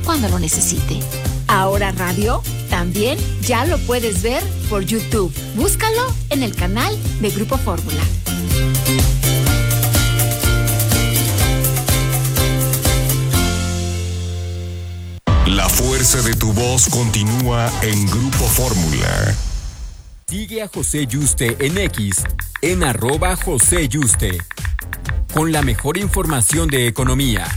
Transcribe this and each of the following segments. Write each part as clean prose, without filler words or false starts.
cuando lo necesite. Ahora radio también ya lo puedes ver por YouTube. Búscalo en el canal de Grupo Fórmula. La fuerza de tu voz continúa en Grupo Fórmula. Sigue a José Yuste en X, en @JoséYuste, con la mejor información de economía.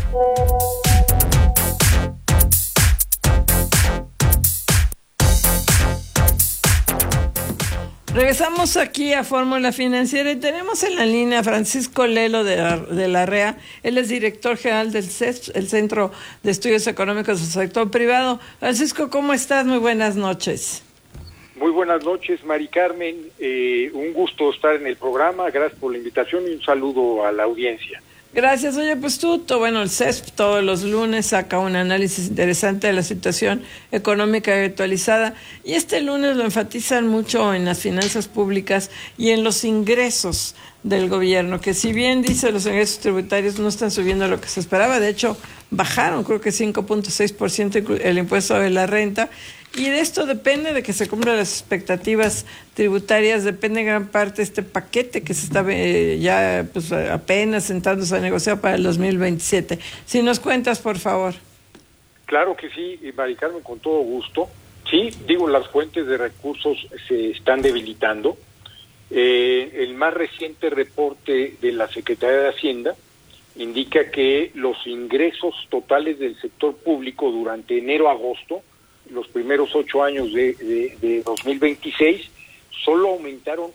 Regresamos aquí a Fórmula Financiera y tenemos en la línea a Francisco Lelo de la REA. Él es director general del CESP, el Centro de Estudios Económicos del Sector Privado. Francisco, ¿cómo estás? Muy buenas noches. Muy buenas noches, Mari Carmen. Un gusto estar en el programa. Gracias por la invitación y un saludo a la audiencia. Gracias. Oye, pues el CESP todos los lunes saca un análisis interesante de la situación económica actualizada y este lunes lo enfatizan mucho en las finanzas públicas y en los ingresos del gobierno, que si bien dice los ingresos tributarios no están subiendo lo que se esperaba, de hecho bajaron creo que 5.6% el impuesto de la renta. Y de esto depende de que se cumplan las expectativas tributarias, depende en gran parte este paquete que se está ya pues apenas sentándose a negociar para el 2027. Si nos cuentas, por favor. Claro que sí, Mari Carmen, con todo gusto. Sí, las fuentes de recursos se están debilitando. El más reciente reporte de la Secretaría de Hacienda indica que los ingresos totales del sector público durante enero-agosto, los primeros 8 años de 2026, solo aumentaron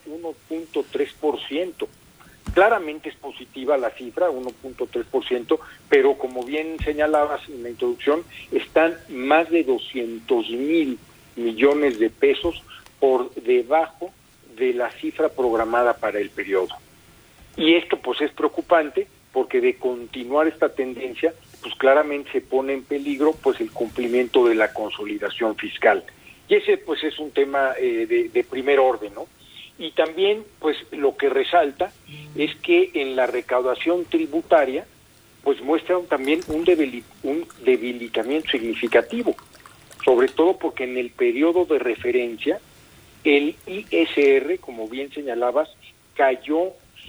1.3%. Claramente es positiva la cifra, 1.3%, pero como bien señalabas en la introducción, están más de 200,000 millones de pesos por debajo de la cifra programada para el periodo. Y esto pues es preocupante porque de continuar esta tendencia, pues claramente se pone en peligro pues el cumplimiento de la consolidación fiscal. Y ese pues es un tema de primer orden, ¿no? Y también pues lo que resalta es que en la recaudación tributaria pues muestran también un debilitamiento significativo, sobre todo porque en el periodo de referencia el ISR, como bien señalabas, cayó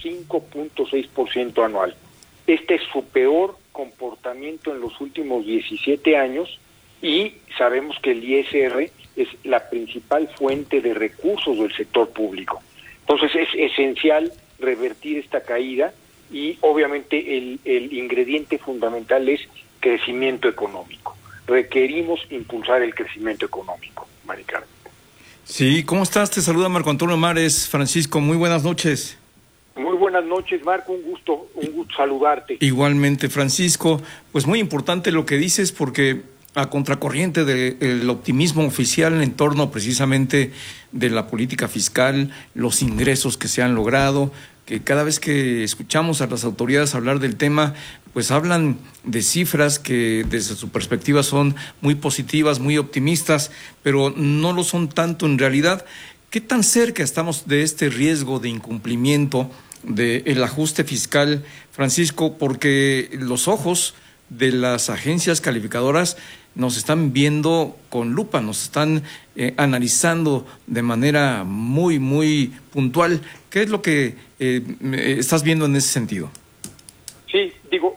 5.6% anual. Este es su peor comportamiento en los últimos 17 años y sabemos que el ISR es la principal fuente de recursos del sector público. Entonces es esencial revertir esta caída y obviamente el ingrediente fundamental es crecimiento económico. Requerimos impulsar el crecimiento económico, Mari Carmen. Sí, ¿cómo estás? Te saluda Marco Antonio Mares. Francisco, muy buenas noches. Muy buenas noches, Marco, un gusto saludarte. Igualmente, Francisco, pues muy importante lo que dices porque a contracorriente del optimismo oficial en torno precisamente de la política fiscal, los ingresos que se han logrado, que cada vez que escuchamos a las autoridades hablar del tema, pues hablan de cifras que desde su perspectiva son muy positivas, muy optimistas, pero no lo son tanto en realidad. ¿Qué tan cerca estamos de este riesgo de incumplimiento del ajuste fiscal, Francisco? Porque los ojos de las agencias calificadoras nos están viendo con lupa, nos están analizando de manera muy, muy puntual. ¿Qué es lo que estás viendo en ese sentido? Sí,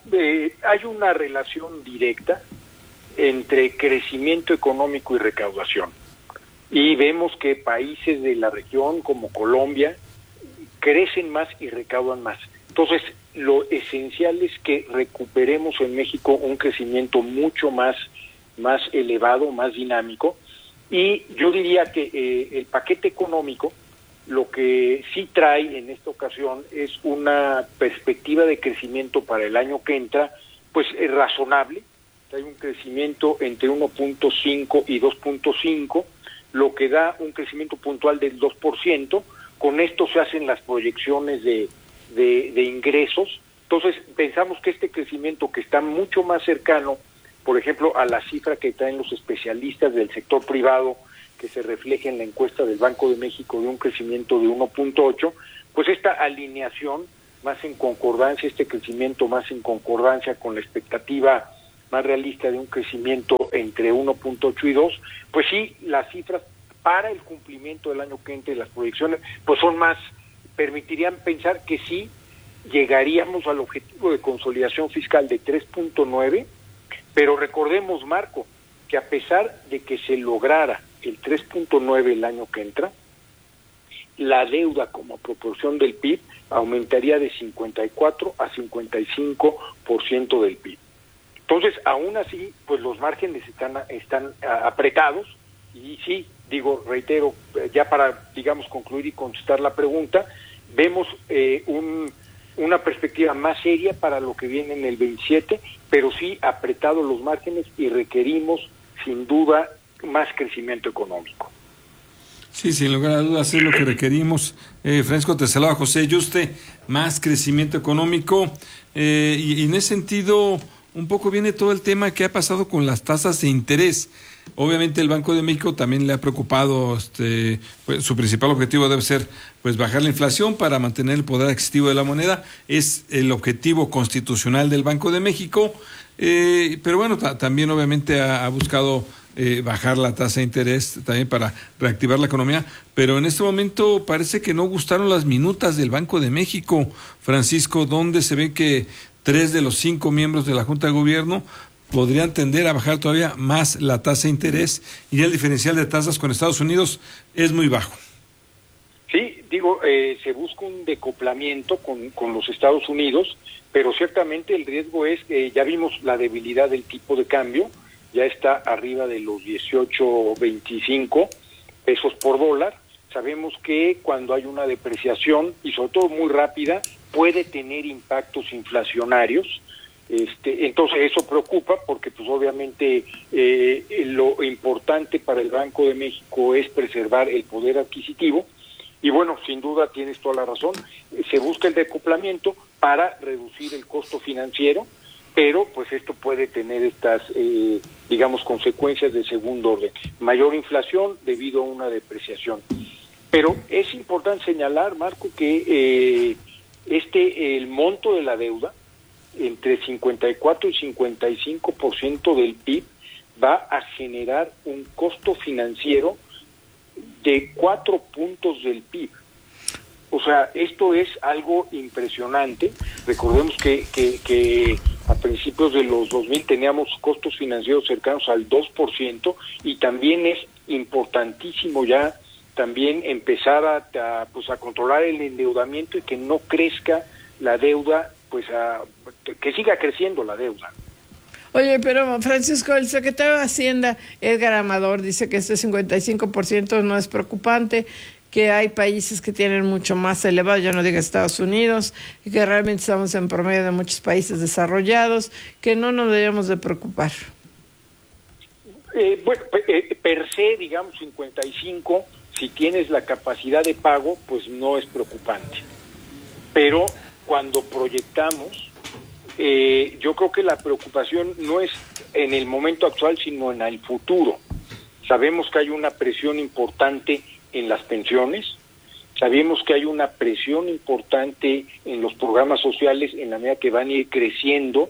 hay una relación directa entre crecimiento económico y recaudación. Y vemos que países de la región como Colombia crecen más y recaudan más. Entonces, lo esencial es que recuperemos en México un crecimiento mucho más elevado, más dinámico. Y yo diría que el paquete económico lo que sí trae en esta ocasión es una perspectiva de crecimiento para el año que entra, pues es razonable. Hay un crecimiento entre 1.5 y 2.5, lo que da un crecimiento puntual del 2%. Con esto se hacen las proyecciones de ingresos. Entonces, pensamos que este crecimiento que está mucho más cercano, por ejemplo, a la cifra que traen los especialistas del sector privado, que se refleja en la encuesta del Banco de México de un crecimiento de 1.8, pues esta alineación más en concordancia, este crecimiento más en concordancia con la expectativa más realista de un crecimiento entre 1.8 y 2, pues sí, las cifras para el cumplimiento del año que entra, las proyecciones, pues son más, permitirían pensar que sí llegaríamos al objetivo de consolidación fiscal de 3.9, pero recordemos, Marco, que a pesar de que se lograra el 3.9 el año que entra, la deuda como proporción del PIB aumentaría de 54 a 55% del PIB. Entonces, aún así, pues los márgenes están apretados, y sí, reitero, ya para, concluir y contestar la pregunta, vemos una perspectiva más seria para lo que viene en el 27, pero sí apretados los márgenes y requerimos, sin duda, más crecimiento económico. Sí, sin lugar a dudas es lo que requerimos. Francisco, te saluda José Yuste, más crecimiento económico, y en ese sentido un poco viene todo el tema que ha pasado con las tasas de interés. Obviamente el Banco de México también le ha preocupado, pues, su principal objetivo debe ser pues bajar la inflación para mantener el poder adquisitivo de la moneda, es el objetivo constitucional del Banco de México, pero bueno, también obviamente ha buscado bajar la tasa de interés también para reactivar la economía, pero en este momento parece que no gustaron las minutas del Banco de México, Francisco, donde se ve que 3 de los 5 miembros de la Junta de Gobierno podrían tender a bajar todavía más la tasa de interés, y el diferencial de tasas con Estados Unidos es muy bajo. Sí, se busca un decoplamiento con los Estados Unidos, pero ciertamente el riesgo es que ya vimos la debilidad del tipo de cambio, ya está arriba de los 18.25 pesos por dólar. Sabemos que cuando hay una depreciación, y sobre todo muy rápida, puede tener impactos inflacionarios. Entonces eso preocupa porque pues obviamente lo importante para el Banco de México es preservar el poder adquisitivo, y bueno, sin duda tienes toda la razón, se busca el decoplamiento para reducir el costo financiero, pero pues esto puede tener estas consecuencias de segundo orden, mayor inflación debido a una depreciación. Pero es importante señalar, Marco, que el monto de la deuda entre 54 y 55% del PIB va a generar un costo financiero de 4 puntos del PIB. O sea, esto es algo impresionante. Recordemos que a principios de los 2000 teníamos costos financieros cercanos al 2%, y también es importantísimo ya también empezar a controlar el endeudamiento y que no crezca la deuda, que siga creciendo la deuda. Oye, pero Francisco, el secretario de Hacienda, Edgar Amador, dice que este 55% no es preocupante, que hay países que tienen mucho más elevado, ya no diga Estados Unidos, y que realmente estamos en promedio de muchos países desarrollados, que no nos debemos de preocupar. Per se, 55, si tienes la capacidad de pago, pues no es preocupante. Pero cuando proyectamos, yo creo que la preocupación no es en el momento actual, sino en el futuro. Sabemos que hay una presión importante en las pensiones, sabemos que hay una presión importante en los programas sociales en la medida que van a ir creciendo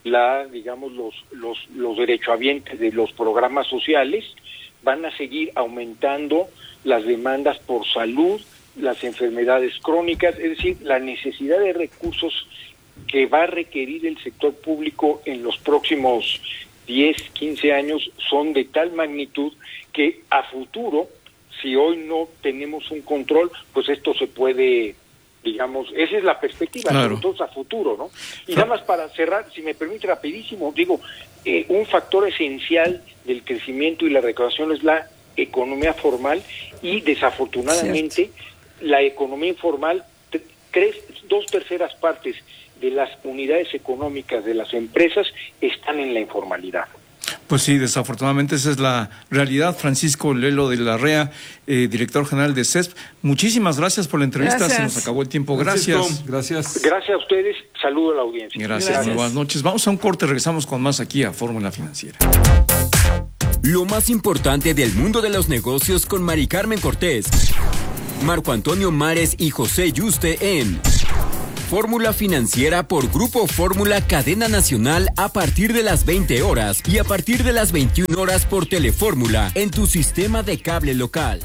los derechohabientes de los programas sociales, van a seguir aumentando las demandas por salud, las enfermedades crónicas, es decir, la necesidad de recursos que va a requerir el sector público en los próximos 10, 15 años son de tal magnitud que a futuro, si hoy no tenemos un control, pues esto se puede, esa es la perspectiva, claro. Entonces a futuro, ¿no? Y nada más para cerrar, si me permite rapidísimo, un factor esencial del crecimiento y la recaudación es la economía formal, y desafortunadamente la economía informal, 2/3 partes de las unidades económicas de las empresas están en la informalidad. Pues sí, desafortunadamente esa es la realidad. Francisco Lelo de la Rea, director general de CESP, muchísimas gracias por la entrevista. Gracias. Se nos acabó el tiempo. Gracias. Gracias a ustedes. Saludo a la audiencia. Gracias. Buenas noches. Vamos a un corte, regresamos con más aquí a Fórmula Financiera. Lo más importante del mundo de los negocios con Mari Carmen Cortés, Marco Antonio Mares y José Yuste en Fórmula Financiera por Grupo Fórmula Cadena Nacional a partir de las 20 horas y a partir de las 21 horas por Telefórmula en tu sistema de cable local.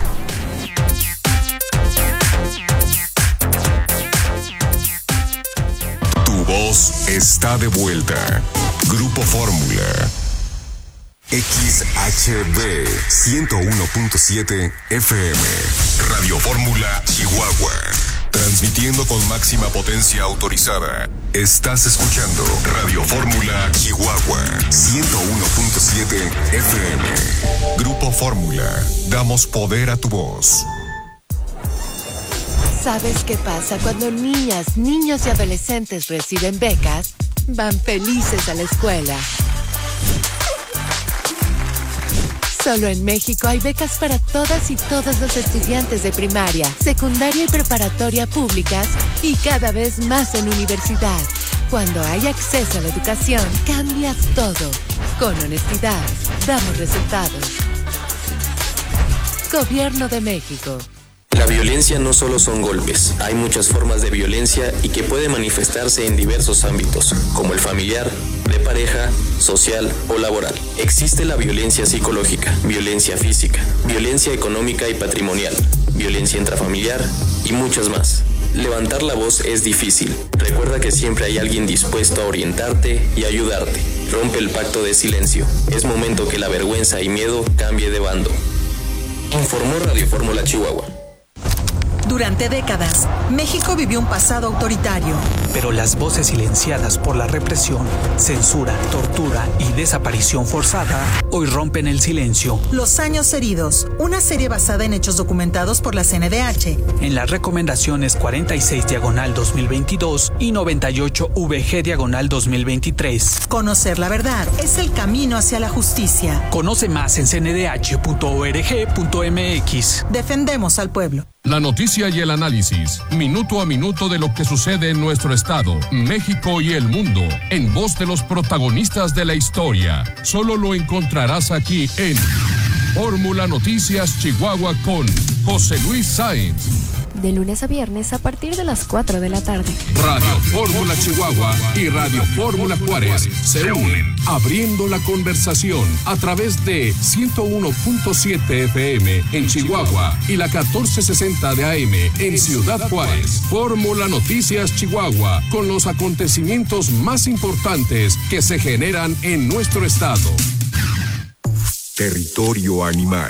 Tu voz está de vuelta. Grupo Fórmula. XHB 101.7 FM. Radio Fórmula Chihuahua. Transmitiendo con máxima potencia autorizada. Estás escuchando Radio Fórmula Chihuahua 101.7 FM. Grupo Fórmula. Damos poder a tu voz. ¿Sabes qué pasa cuando niñas, niños y adolescentes reciben becas? Van felices a la escuela. Solo en México hay becas para todas y todos los estudiantes de primaria, secundaria y preparatoria públicas y cada vez más en universidad. Cuando hay acceso a la educación, cambias todo. Con honestidad, damos resultados. Gobierno de México. La violencia no solo son golpes, hay muchas formas de violencia y que puede manifestarse en diversos ámbitos, como el familiar, de pareja, social o laboral. Existe la violencia psicológica, violencia física, violencia económica y patrimonial, violencia intrafamiliar y muchas más. Levantar la voz es difícil. Recuerda que siempre hay alguien dispuesto a orientarte y ayudarte. Rompe el pacto de silencio. Es momento que la vergüenza y miedo cambie de bando. Informó Radio Fórmula Chihuahua. Durante décadas, México vivió un pasado autoritario. Pero las voces silenciadas por la represión, censura, tortura y desaparición forzada hoy rompen el silencio. Los años heridos, una serie basada en hechos documentados por la CNDH. En las recomendaciones 46/2022 y 98/VG/2023. Conocer la verdad es el camino hacia la justicia. Conoce más en cndh.org.mx. Defendemos al pueblo. La noticia y el análisis, minuto a minuto de lo que sucede en nuestro estado, México y el mundo, en voz de los protagonistas de la historia. Solo lo encontrarás aquí en Fórmula Noticias Chihuahua con José Luis Sáenz. De lunes a viernes a partir de las 4 de la tarde. Radio Fórmula Chihuahua y Radio Fórmula Juárez se unen, abriendo la conversación a través de 101.7 FM en Chihuahua y la 1460 de AM en Ciudad Juárez. Fórmula Noticias Chihuahua, con los acontecimientos más importantes que se generan en nuestro estado. Territorio animal.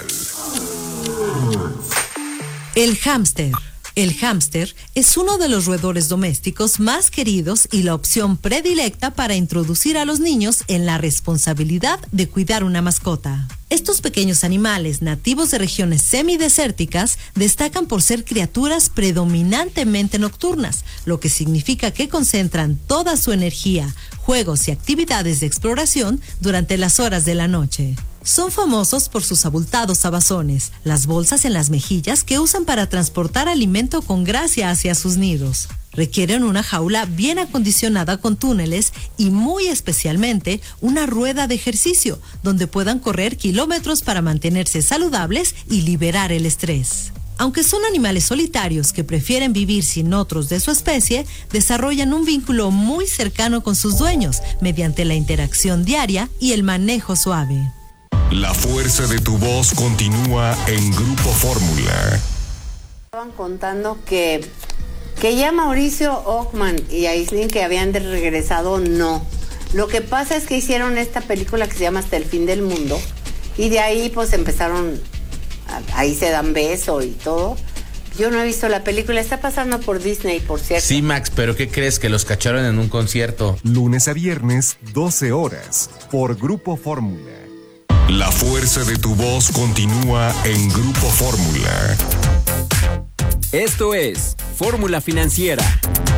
El hámster. El hámster es uno de los roedores domésticos más queridos y la opción predilecta para introducir a los niños en la responsabilidad de cuidar una mascota. Estos pequeños animales, nativos de regiones semidesérticas, destacan por ser criaturas predominantemente nocturnas, lo que significa que concentran toda su energía, juegos y actividades de exploración durante las horas de la noche. Son famosos por sus abultados abazones, las bolsas en las mejillas que usan para transportar alimento con gracia hacia sus nidos. Requieren una jaula bien acondicionada con túneles y muy especialmente una rueda de ejercicio donde puedan correr kilómetros para mantenerse saludables y liberar el estrés. Aunque son animales solitarios que prefieren vivir sin otros de su especie, desarrollan un vínculo muy cercano con sus dueños mediante la interacción diaria y el manejo suave. La fuerza de tu voz continúa en Grupo Fórmula. Estaban contando que ya Mauricio Ockman y Aislinn, que habían regresado, no. Lo que pasa es que hicieron esta película que se llama Hasta el fin del mundo y de ahí pues empezaron, ahí se dan beso y todo. Yo no he visto la película, está pasando por Disney, por cierto. Sí, Max, pero ¿qué crees? Que los cacharon en un concierto. Lunes a viernes, 12 horas, por Grupo Fórmula. La fuerza de tu voz continúa en Grupo Fórmula. Esto es Fórmula Financiera.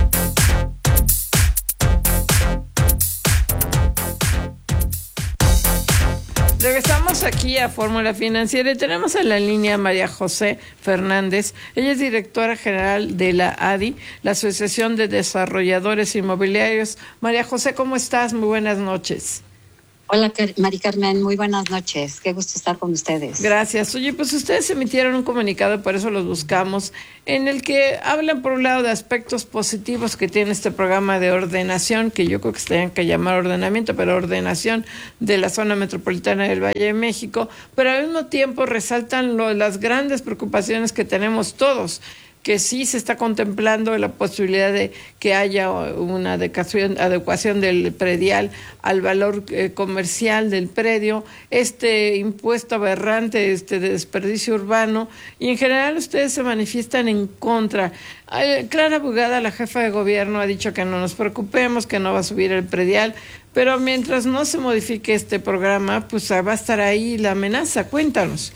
Regresamos aquí a Fórmula Financiera y tenemos en la línea a María José Fernández. Ella es directora general de la ADI, la Asociación de Desarrolladores Inmobiliarios. María José, ¿cómo estás? Muy buenas noches. Hola, Mari Carmen, muy buenas noches. Qué gusto estar con ustedes. Gracias. Oye, pues ustedes emitieron un comunicado, por eso los buscamos, en el que hablan por un lado de aspectos positivos que tiene este programa de ordenación, que yo creo que se tenían que llamar ordenamiento, pero ordenación de la zona metropolitana del Valle de México, pero al mismo tiempo resaltan las grandes preocupaciones que tenemos todos, que sí se está contemplando la posibilidad de que haya una adecuación del predial al valor comercial del predio, este impuesto aberrante de desperdicio urbano, y en general ustedes se manifiestan en contra. Clara Bugada, la jefa de gobierno, ha dicho que no nos preocupemos, que no va a subir el predial, pero mientras no se modifique este programa, pues va a estar ahí la amenaza. Cuéntanos.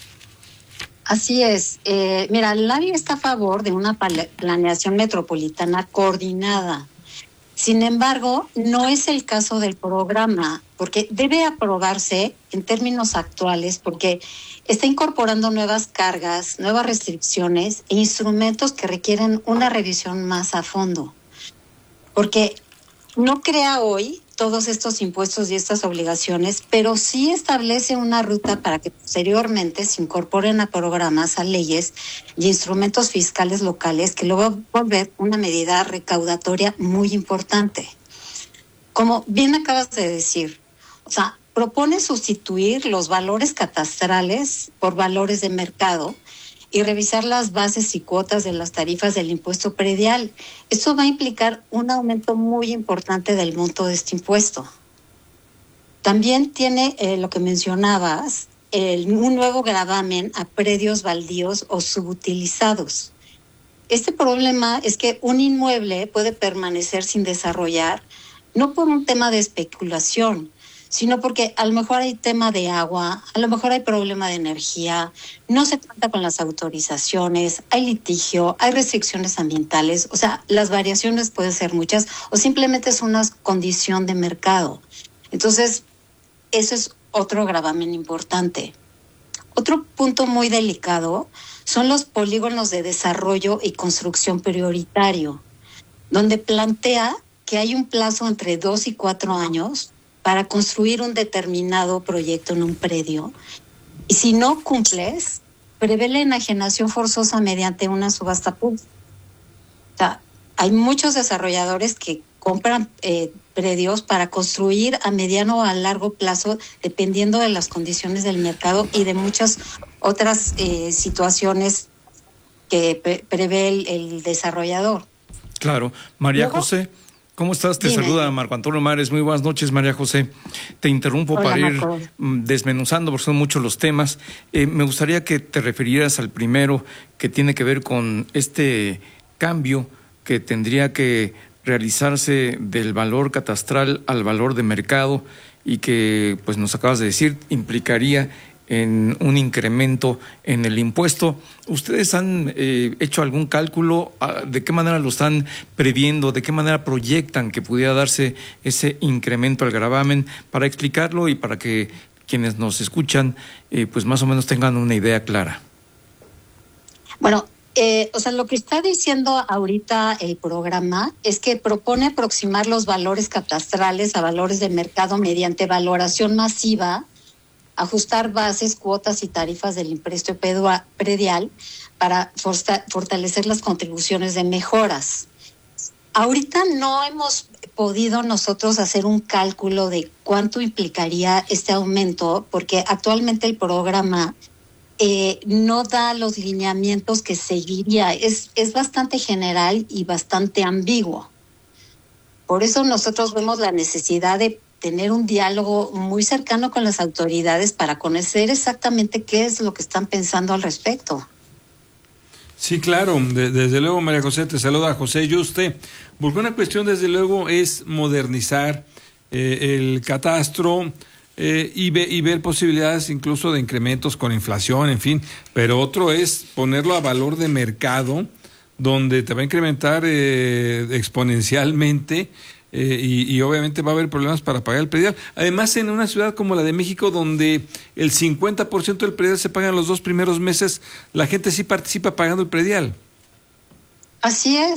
Así es. Mira, el AVI está a favor de una planeación metropolitana coordinada. Sin embargo, no es el caso del programa, porque debe aprobarse en términos actuales, porque está incorporando nuevas cargas, nuevas restricciones e instrumentos que requieren una revisión más a fondo. Porque no crea hoy todos estos impuestos y estas obligaciones, pero sí establece una ruta para que posteriormente se incorporen a programas, a leyes y instrumentos fiscales locales que lo va a volver una medida recaudatoria muy importante. Como bien acabas de decir, propone sustituir los valores catastrales por valores de mercado y revisar las bases y cuotas de las tarifas del impuesto predial. Esto va a implicar un aumento muy importante del monto de este impuesto. También tiene lo que mencionabas, un nuevo gravamen a predios baldíos o subutilizados. Este problema es que un inmueble puede permanecer sin desarrollar, no por un tema de especulación, sino porque a lo mejor hay tema de agua, a lo mejor hay problema de energía, no se cuenta con las autorizaciones, hay litigio, hay restricciones ambientales, las variaciones pueden ser muchas, o simplemente es una condición de mercado. Entonces, eso es otro gravamen importante. Otro punto muy delicado son los polígonos de desarrollo y construcción prioritario, donde plantea que hay un plazo entre 2 y 4 años para construir un determinado proyecto en un predio. Y si no cumples, prevé la enajenación forzosa mediante una subasta pública. Hay muchos desarrolladores que compran predios para construir a mediano o a largo plazo, dependiendo de las condiciones del mercado y de muchas otras situaciones que prevé el desarrollador. Claro. María José, ¿cómo estás? Te saluda Marco Antonio Mares. Muy buenas noches, María José. Te interrumpo para ir desmenuzando, porque son muchos los temas. Me gustaría que te refirieras al primero, que tiene que ver con este cambio que tendría que realizarse del valor catastral al valor de mercado y que, pues nos acabas de decir, implicaría en un incremento en el impuesto. ¿Ustedes han hecho algún cálculo? ¿De qué manera lo están previendo? ¿De qué manera proyectan que pudiera darse ese incremento al gravamen? Para explicarlo y para que quienes nos escuchan pues más o menos tengan una idea clara. Bueno, lo que está diciendo ahorita el programa es que propone aproximar los valores catastrales a valores de mercado mediante valoración masiva, ajustar bases, cuotas y tarifas del impuesto predial para fortalecer las contribuciones de mejoras. Ahorita no hemos podido nosotros hacer un cálculo de cuánto implicaría este aumento, porque actualmente el programa no da los lineamientos que seguiría. Es bastante general y bastante ambiguo. Por eso nosotros vemos la necesidad de tener un diálogo muy cercano con las autoridades para conocer exactamente qué es lo que están pensando al respecto. Sí, claro, desde luego, María José, te saluda José Yuste, porque una cuestión desde luego es modernizar el catastro y ver posibilidades incluso de incrementos con inflación, en fin, pero otro es ponerlo a valor de mercado, donde te va a incrementar exponencialmente. Y obviamente va a haber problemas para pagar el predial. Además, en una ciudad como la de México, donde el 50% del predial se paga en los 2 primeros meses, la gente sí participa pagando el predial. Así es.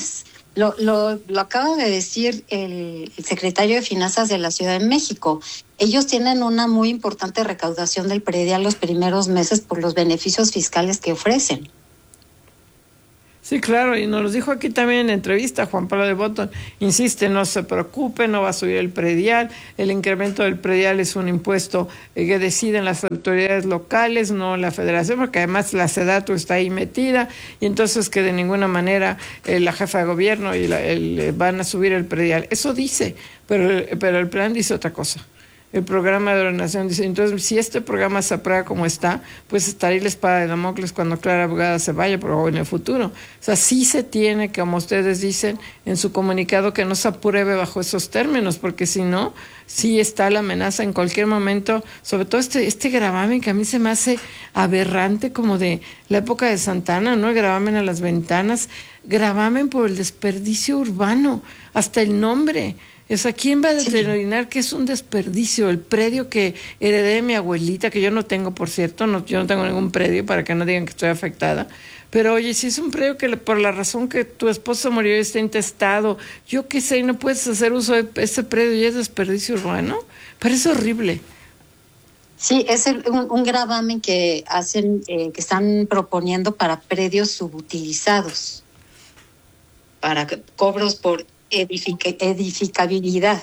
Lo acaba de decir el secretario de Finanzas de la Ciudad de México. Ellos tienen una muy importante recaudación del predial los primeros meses por los beneficios fiscales que ofrecen. Sí, claro, y nos lo dijo aquí también en entrevista Juan Pablo de Botton. Insiste, no se preocupe, no va a subir el predial. El incremento del predial es un impuesto que deciden las autoridades locales, no la federación, porque además la SEDATU está ahí metida, y entonces que de ninguna manera la jefa de gobierno van a subir el predial. Eso dice, pero el plan dice otra cosa. El programa de ordenación dice, entonces, si este programa se aprueba como está, pues estaría la espada de Damocles cuando Clara Abogada se vaya, pero en el futuro. O sea, sí se tiene, como ustedes dicen en su comunicado, que no se apruebe bajo esos términos, porque si no, sí está la amenaza en cualquier momento, sobre todo este gravamen que a mí se me hace aberrante, como de la época de Santana, ¿no? El gravamen a las ventanas, gravamen por el desperdicio urbano, hasta el nombre. O sea, ¿quién va a determinar que es un desperdicio? El predio que heredé de mi abuelita, que yo no tengo, por cierto, yo no tengo ningún predio para que no digan que estoy afectada. Pero oye, si es un predio que por la razón que tu esposo murió y está intestado, yo qué sé, y no puedes hacer uso de ese predio y es desperdicio urbano, parece horrible. Sí, es un gravamen que que están proponiendo para predios subutilizados, para cobros por edificabilidad.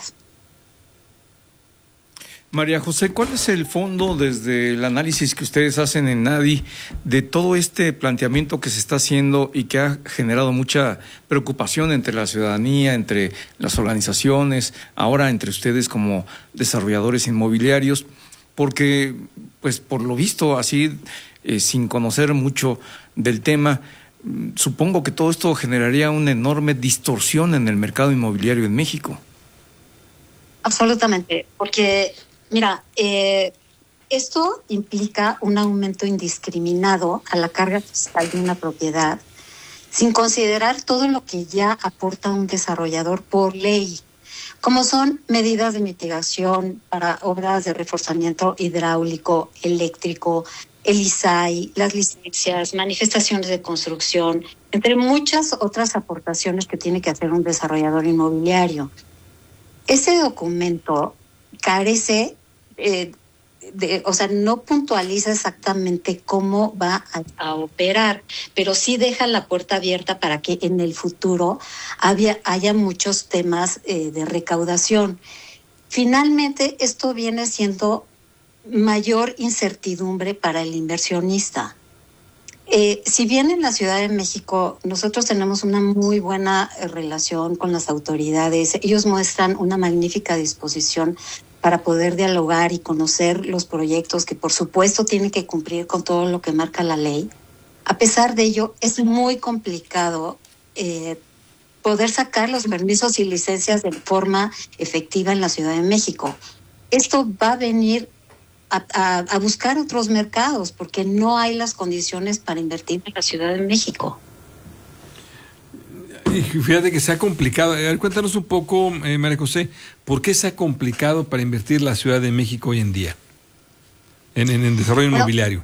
María José, ¿cuál es el fondo desde el análisis que ustedes hacen en NADI de todo este planteamiento que se está haciendo y que ha generado mucha preocupación entre la ciudadanía, entre las organizaciones, ahora entre ustedes como desarrolladores inmobiliarios? Porque, pues por lo visto, así, sin conocer mucho del tema, supongo que todo esto generaría una enorme distorsión en el mercado inmobiliario en México. Absolutamente, porque, mira, esto implica un aumento indiscriminado a la carga fiscal de una propiedad, sin considerar todo lo que ya aporta un desarrollador por ley, como son medidas de mitigación para obras de reforzamiento hidráulico, eléctrico, el ISAI, las licencias, manifestaciones de construcción, entre muchas otras aportaciones que tiene que hacer un desarrollador inmobiliario. Ese documento carece o sea, no puntualiza exactamente cómo va a operar, pero sí deja la puerta abierta para que en el futuro haya muchos temas de recaudación. Finalmente, esto viene siendo mayor incertidumbre para el inversionista. Si bien en la Ciudad de México nosotros tenemos una muy buena relación con las autoridades, ellos muestran una magnífica disposición para poder dialogar y conocer los proyectos que por supuesto tienen que cumplir con todo lo que marca la ley. A pesar de ello, es muy complicado poder sacar los permisos y licencias de forma efectiva en la Ciudad de México. Esto va a venir a buscar otros mercados porque no hay las condiciones para invertir en la Ciudad de México. Y fíjate que se ha complicado. A ver, cuéntanos un poco, María José, ¿por qué se ha complicado para invertir la Ciudad de México hoy en día en desarrollo inmobiliario?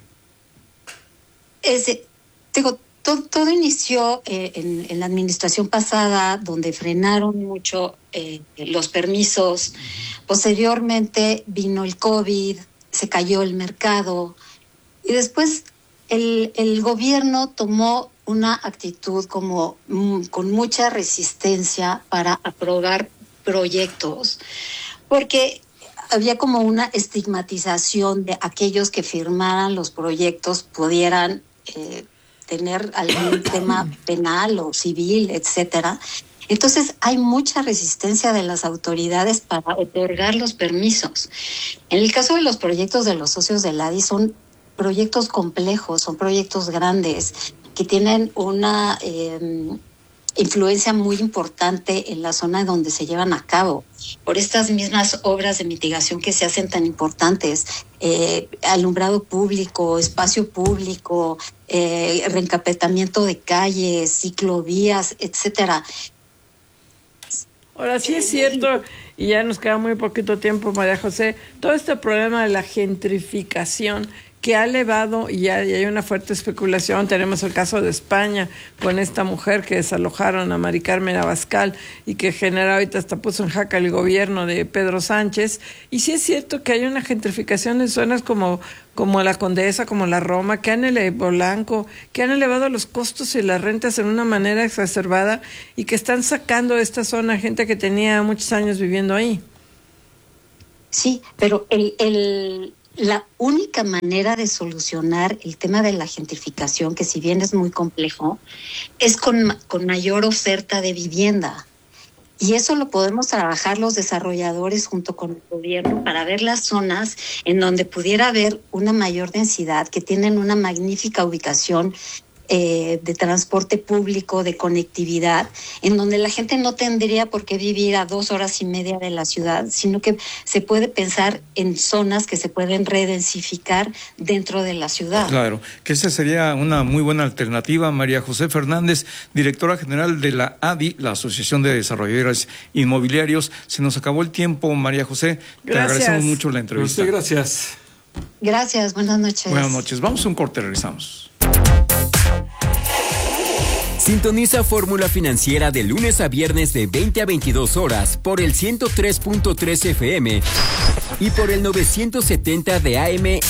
Todo inició en la administración pasada, donde frenaron mucho los permisos. Posteriormente vino el COVID, se cayó el mercado y después el gobierno tomó una actitud como con mucha resistencia para aprobar proyectos, porque había como una estigmatización de aquellos que firmaran los proyectos pudieran tener algún tema penal o civil, etcétera. Entonces hay mucha resistencia de las autoridades para otorgar los permisos. En el caso de los proyectos de los socios del ADI son proyectos complejos, son proyectos grandes que tienen una influencia muy importante en la zona donde se llevan a cabo. Por estas mismas obras de mitigación que se hacen tan importantes, alumbrado público, espacio público, reencapetamiento de calles, ciclovías, etcétera. Ahora sí es cierto, y ya nos queda muy poquito tiempo, María José, todo este problema de la gentrificación que ha elevado, y hay una fuerte especulación. Tenemos el caso de España con esta mujer que desalojaron a Mari Carmen Abascal y que genera ahorita hasta puso en jaque el gobierno de Pedro Sánchez. Y sí es cierto que hay una gentrificación en zonas como la Condesa, como la Roma, que han elevado los costos y las rentas en una manera exacerbada y que están sacando de esta zona gente que tenía muchos años viviendo ahí. Sí, pero la única manera de solucionar el tema de la gentrificación, que si bien es muy complejo, es con mayor oferta de vivienda. Y eso lo podemos trabajar los desarrolladores junto con el gobierno para ver las zonas en donde pudiera haber una mayor densidad, que tienen una magnífica ubicación de transporte público, de conectividad, en donde la gente no tendría por qué vivir a 2 horas y media de la ciudad, sino que se puede pensar en zonas que se pueden redensificar dentro de la ciudad. Claro, que esa sería una muy buena alternativa. María José Fernández, directora general de la ADI, la Asociación de Desarrolladores Inmobiliarios. Se nos acabó el tiempo, María José. Gracias. Te agradecemos mucho la entrevista. Gracias. Gracias, buenas noches. Buenas noches. Vamos a un corte, regresamos. Sintoniza Fórmula Financiera de lunes a viernes de 20 a 22 horas por el 103.3 FM y por el 970 de AM